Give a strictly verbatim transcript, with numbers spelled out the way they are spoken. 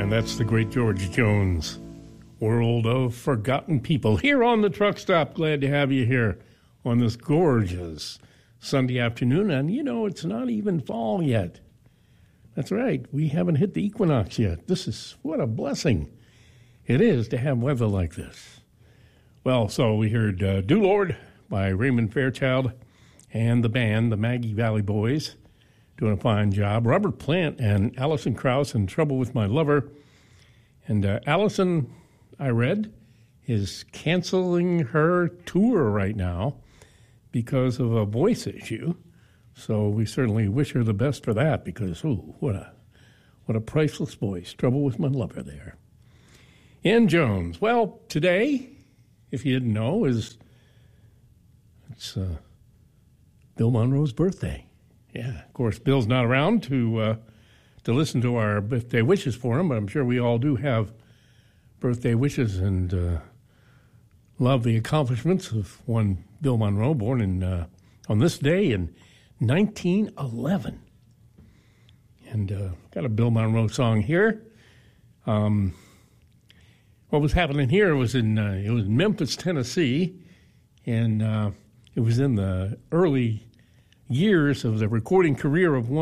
And that's the great George Jones, World of Forgotten People. Here on the truck stop, glad to have you here on this gorgeous Sunday afternoon. And, you know, it's not even fall yet. That's right. We haven't hit the equinox yet. This is, what a blessing it is to have weather like this. Well, so we heard uh, Do Lord by Raymond Fairchild and the band, the Maggie Valley Boys, doing a fine job. Robert Plant and Alison Krauss in Trouble with My Lover. And uh, Alison, I read, is canceling her tour right now because of a voice issue. So we certainly wish her the best for that because, ooh, what a, what a priceless voice. Trouble with My Lover there. Ann Jones. Well, today, if you didn't know, is it's uh, Bill Monroe's birthday. Yeah, of course, Bill's not around to uh, to listen to our birthday wishes for him, but I'm sure we all do have birthday wishes and uh, love the accomplishments of one Bill Monroe, born in uh, on this day in nineteen eleven. And uh, got a Bill Monroe song here. Um, what was happening here was in uh, it was in Memphis, Tennessee, and uh, it was in the early years of the recording career of one